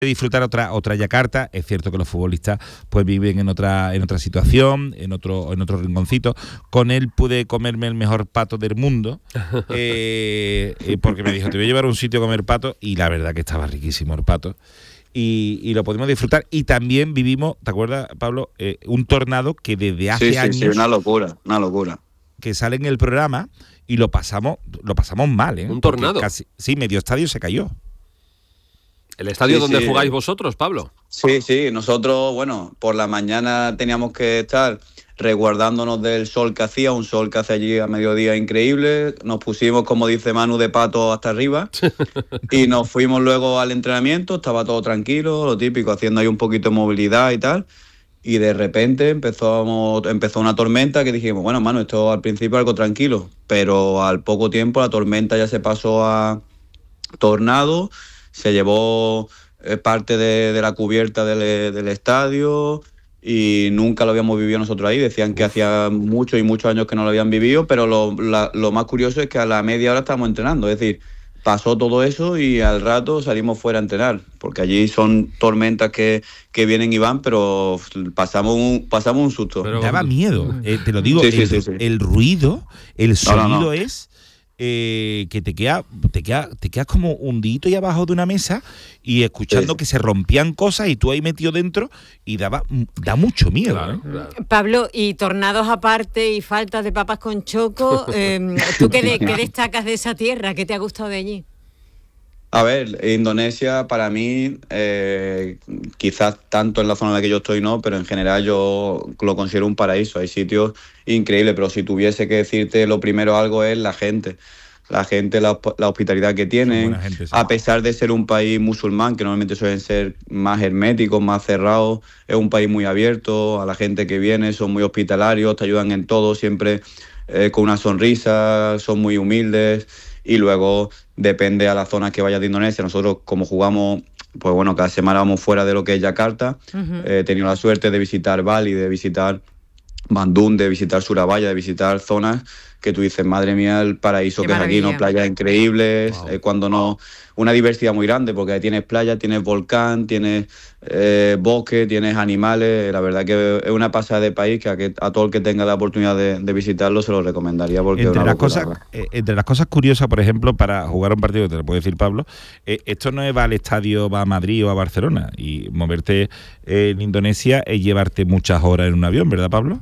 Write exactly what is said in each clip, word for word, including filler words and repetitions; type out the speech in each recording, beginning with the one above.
disfrutar otra otra Yakarta. Es cierto que los futbolistas pues viven en otra en otra situación, en otro en otro rinconcito. Con él pude comerme el mejor pato del mundo, eh, eh, porque me dijo, te voy a llevar a un sitio a comer pato, y la verdad que estaba riquísimo el pato. Y, y lo pudimos disfrutar. Y también vivimos, ¿te acuerdas, Pablo? Eh, un tornado que desde hace sí, sí, años... Sí, una locura, una locura. Que sale en el programa y lo pasamos lo pasamos mal, ¿eh? ¿Un tornado? Casi, sí, medio estadio se cayó. ¿El estadio Sí, donde sí. jugáis vosotros, Pablo? Sí, sí, nosotros, bueno, por la mañana teníamos que estar resguardándonos del sol que hacía, un sol que hace allí a mediodía increíble. Nos pusimos, como dice Manu, de pato hasta arriba y nos fuimos luego al entrenamiento, estaba todo tranquilo, lo típico, haciendo ahí un poquito de movilidad y tal. Y de repente empezó, empezó una tormenta que dijimos, bueno, Manu, esto al principio algo tranquilo, pero al poco tiempo la tormenta ya se pasó a tornado, se llevó eh, parte de, de la cubierta del, del estadio y nunca lo habíamos vivido nosotros ahí. Decían que hacía muchos y muchos años que no lo habían vivido, pero lo, la, lo más curioso es que a la media hora estábamos entrenando, es decir, pasó todo eso y al rato salimos fuera a entrenar, porque allí son tormentas que, que vienen y van, pero pasamos un, pasamos un susto. Pero daba miedo, eh, te lo digo, sí, sí, el, sí, sí. el ruido, el sonido no, no, no. es eh, que te queda, te queda, te quedas como hundidito ahí abajo de una mesa y escuchando sí. que se rompían cosas y tú ahí metido dentro y daba, da mucho miedo. Claro, ¿eh? claro. Pablo, y tornados aparte y faltas de papas con choco, eh, ¿tú qué, de, qué destacas de esa tierra? ¿Qué te ha gustado de allí? A ver, Indonesia para mí, eh, quizás tanto en la zona en la que yo estoy no, pero en general yo lo considero un paraíso. Hay sitios increíbles, pero si tuviese que decirte lo primero algo es la gente. La gente, la, la hospitalidad que tienen, gente, sí. A pesar de ser un país musulmán, que normalmente suelen ser más herméticos, más cerrados, es un país muy abierto, a la gente que viene son muy hospitalarios, te ayudan en todo, siempre eh, con una sonrisa, son muy humildes. Y luego depende a las zonas que vayas de Indonesia. Nosotros, como jugamos, pues bueno, cada semana vamos fuera de lo que es Yakarta. Uh-huh. eh, he tenido la suerte de visitar Bali, de visitar Bandung, de visitar Surabaya, de visitar zonas que tú dices, madre mía, el paraíso Qué que maravilla. Es aquí, ¿no? Playas increíbles, wow. eh, cuando no, una diversidad muy grande, porque tienes playa, tienes volcán, tienes eh, bosque, tienes animales. La verdad que es una pasada de país que a, que a todo el que tenga la oportunidad de, de visitarlo se lo recomendaría, porque entre, es una las locura, cosas, eh, entre las cosas curiosas, por ejemplo, para jugar un partido, te lo puede decir Pablo, eh, esto no es va al estadio, va a Madrid o a Barcelona, y moverte en Indonesia es llevarte muchas horas en un avión, ¿verdad, Pablo?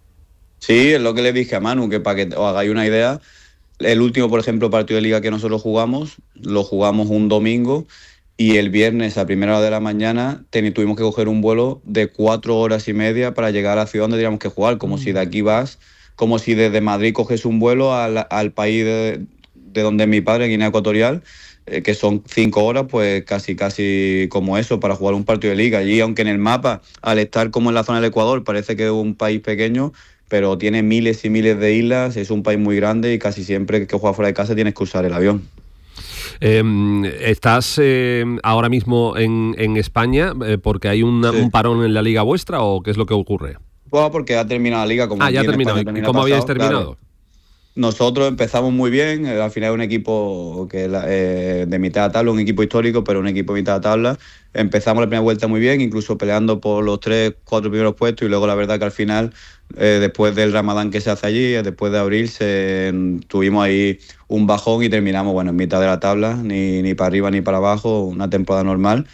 Sí, es lo que le dije a Manu, que para que os hagáis una idea, el último, por ejemplo, partido de liga que nosotros jugamos, lo jugamos un domingo y el viernes a primera hora de la mañana ten, tuvimos que coger un vuelo de cuatro horas y media para llegar a la ciudad donde teníamos que jugar, como mm. si de aquí vas, como si desde Madrid coges un vuelo al, al país de, de donde es mi padre, Guinea Ecuatorial, eh, que son cinco horas, pues casi casi como eso, para jugar un partido de liga. Allí, aunque en el mapa, al estar como en la zona del Ecuador, parece que es un país pequeño, pero tiene miles y miles de islas, es un país muy grande y casi siempre que juegas fuera de casa tienes que usar el avión. Eh, ¿Estás eh, ahora mismo en, en España eh, porque hay una, sí. un parón en la liga vuestra o qué es lo que ocurre? Pues porque ha terminado la liga. Como ah, ya ha terminado. ¿Y cómo pasado, habíais terminado? Claro. Nosotros empezamos muy bien, al final es un equipo que eh, de mitad de tabla, un equipo histórico, pero un equipo de mitad de tabla. Empezamos la primera vuelta muy bien, incluso peleando por los tres, cuatro primeros puestos, y luego la verdad que al final, eh, después del Ramadán que se hace allí, después de abril, se, tuvimos ahí un bajón y terminamos bueno en mitad de la tabla, ni, ni para arriba ni para abajo, una temporada normal.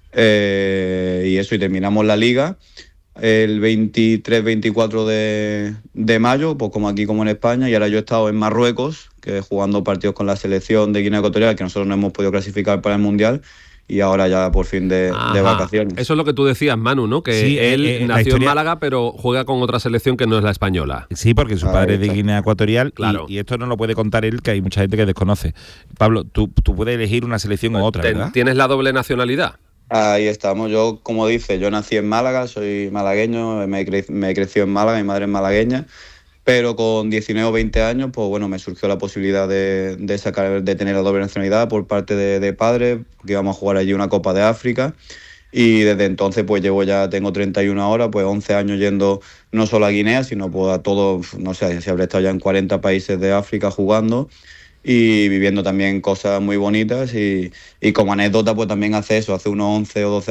Eh, y eso, y terminamos la liga el veintitrés veinticuatro de, de mayo, pues como aquí como en España, y ahora yo he estado en Marruecos, que jugando partidos con la selección de Guinea Ecuatorial, que nosotros no hemos podido clasificar para el Mundial, y ahora ya por fin de, de vacaciones. Eso es lo que tú decías, Manu, ¿no? Que sí, él eh, nació historia... en Málaga, pero juega con otra selección que no es la española. Sí, porque su padre es de Guinea Ecuatorial, claro. y, y esto no lo puede contar él, que hay mucha gente que desconoce. Pablo, tú, tú puedes elegir una selección pues, u otra, ¿verdad? ¿Tienes la doble nacionalidad? Ahí estamos. Yo, como dice, yo nací en Málaga, soy malagueño, me, cre- me he crecido en Málaga, mi madre es malagueña, pero con diecinueve o veinte años, pues bueno, me surgió la posibilidad de, de sacar, de tener la doble nacionalidad por parte de, de padres, porque íbamos a jugar allí una Copa de África, y desde entonces pues llevo ya, tengo treinta y uno ahora, pues once años yendo no solo a Guinea, sino pues a todos, no sé, si habré estado ya en cuarenta países de África jugando. y viviendo también cosas muy bonitas y, y como anécdota pues también hace eso, hace unos once o doce